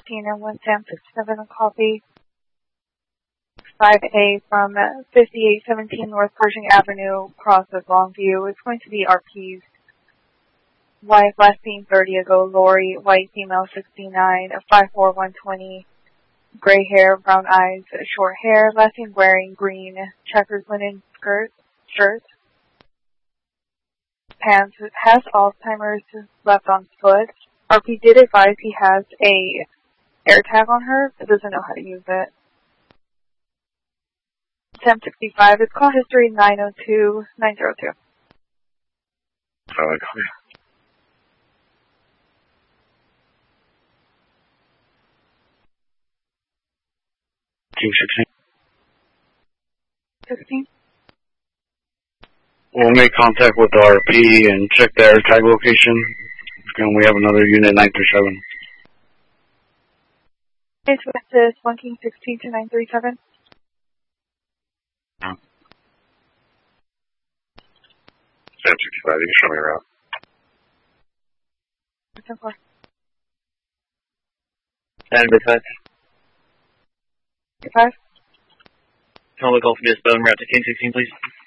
15 and 1 Sam 67 and copy. 5A from 5817 North Pershing Avenue, across of Longview. It's going to be RP's wife, last seen 30 ago, Lori, white, female, 69, 5'4", 120, gray hair, brown eyes, short hair, last seen wearing green checkers linen shirt, pants, has Alzheimer's, left on foot. RP did advise he has a AirTag on her, but doesn't know how to use it. 1065, it's call history 902902. King 16. We'll make contact with the RP and check the AirTag location. And we have another unit 937. Okay, so this is 1 King 16 to 937. Yeah. Sam 65, you can show me around. 10-4. Stand by 5. 5. Tell the Gulf Miss Bone route to King 16, please.